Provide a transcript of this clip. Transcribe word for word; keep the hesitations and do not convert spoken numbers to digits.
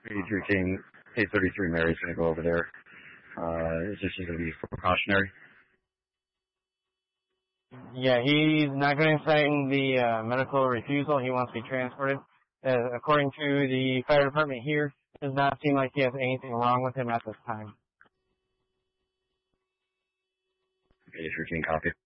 eighty-three King, eight thirty-three Mary's going to go over there. Uh, is this going to be precautionary? Yeah, he's not going to sign the uh, medical refusal. He wants to be transported. Uh, according to the fire department here, it does not seem like he has anything wrong with him at this time. eighty-three King, copy.